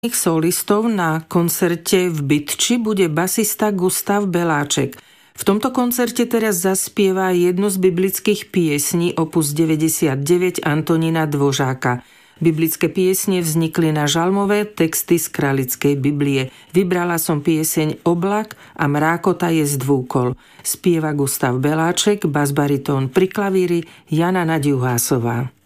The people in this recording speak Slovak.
solistov na koncerte v Bytči bude basista Gustav Beláček. V tomto koncerte teraz zaspieva jednu z biblických piesní opus 99 Antonína Dvořáka. Biblické piesne vznikli na žalmové texty z Králickej Biblie. Vybrala som pieseň Oblak a mrákota je zdvúkol. Spieva Gustav Beláček, basbaritón pri klavíri Jana Naďuhásová.